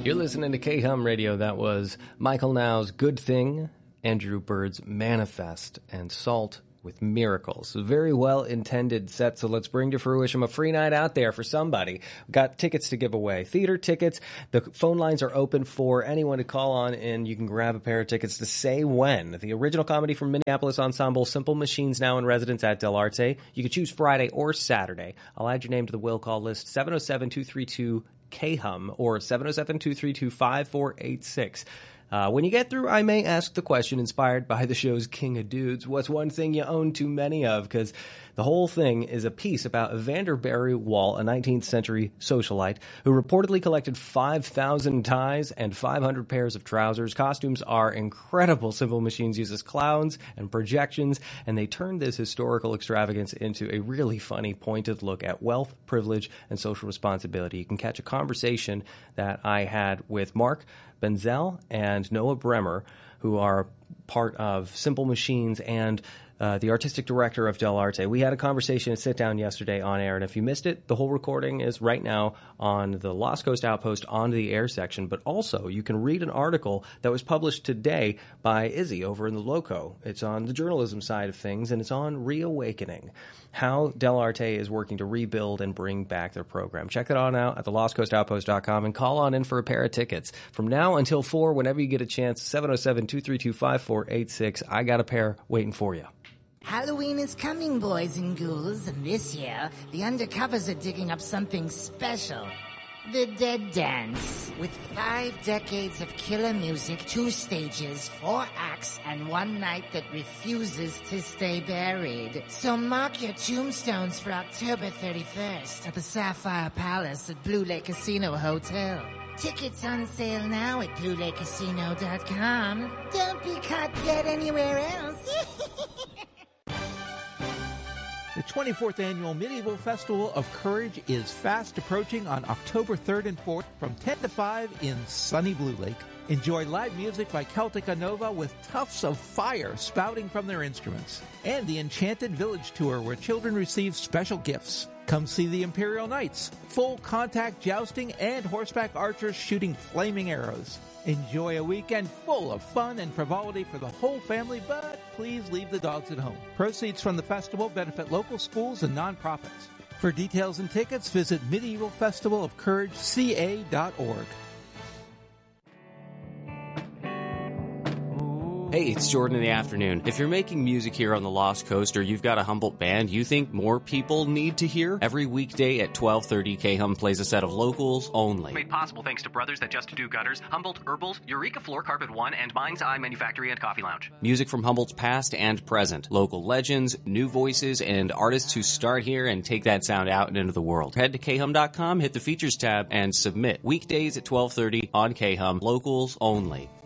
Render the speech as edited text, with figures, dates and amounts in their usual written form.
You're listening to K-Hum Radio. That was Michael Now's Good Thing, Andrew Bird's Manifest, and Salt with Miracles. A very well-intended set, so let's bring to fruition a free night out there for somebody. We've got tickets to give away. Theater tickets. The phone lines are open for anyone to call on, and you can grab a pair of tickets to Say When. The original comedy from Minneapolis ensemble Simple Machines, now in residence at Del Arte. You can choose Friday or Saturday. I'll add your name to the will call list, 707-232 K-Hum or 707-232-5486. When you get through, I may ask the question inspired by the show's King of Dudes. What's one thing you own too many of? Because the whole thing is a piece about Evander Barry Wall, a 19th century socialite who reportedly collected 5,000 ties and 500 pairs of trousers. Costumes are incredible. Simple Machines uses clowns and projections, and they turned this historical extravagance into a really funny, pointed look at wealth, privilege, and social responsibility. You can catch a conversation that I had with Mark Benzel and Noah Bremer, who are part of Simple Machines and the artistic director of Del Arte. We had a conversation, a sit-down yesterday on air, and if you missed it, the whole recording is right now on the Lost Coast Outpost on the air section, but also you can read an article that was published today by Izzy over in the Loco. It's on the journalism side of things, and it's on Reawakening, how Del Arte is working to rebuild and bring back their program. Check that on out at thelostcoastoutpost.com and call on in for a pair of tickets. From now until 4, whenever you get a chance, 707-232-5486. I got a pair waiting for you. Halloween is coming, boys and ghouls, and this year, the undercovers are digging up something special. The Dead Dance. With 5 decades of killer music, 2 stages, 4 acts, and 1 night that refuses to stay buried. So mark your tombstones for October 31st at the Sapphire Palace at Blue Lake Casino Hotel. Tickets on sale now at BlueLakeCasino.com. Don't be caught dead anywhere else. The 24th Annual Medieval Festival of Courage is fast approaching on October 3rd and 4th from 10 to 5 in sunny Blue Lake. Enjoy live music by Celtica Nova with tufts of fire spouting from their instruments. And the Enchanted Village Tour where children receive special gifts. Come see the Imperial Knights, full contact jousting and horseback archers shooting flaming arrows. Enjoy a weekend full of fun and frivolity for the whole family, but please leave the dogs at home. Proceeds from the festival benefit local schools and nonprofits. For details and tickets, visit MedievalFestivalOfCourageCA.org. Hey, it's Jordan in the afternoon. If you're making music here on the Lost Coast or you've got a Humboldt band you think more people need to hear, every weekday at 12:30, K-Hum plays a set of locals only. Made possible thanks to Brothers That Just Do Gutters, Humboldt Herbals, Eureka Floor Carpet One, and Mind's Eye Manufactory and Coffee Lounge. Music from Humboldt's past and present. Local legends, new voices, and artists who start here and take that sound out and into the world. Head to khum.com, hit the Features tab, and submit. Weekdays at 12:30 on K-Hum, locals only.